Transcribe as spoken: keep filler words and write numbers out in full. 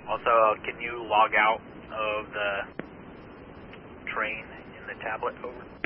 Also, uh, can you log out of the train in the tablet? Over.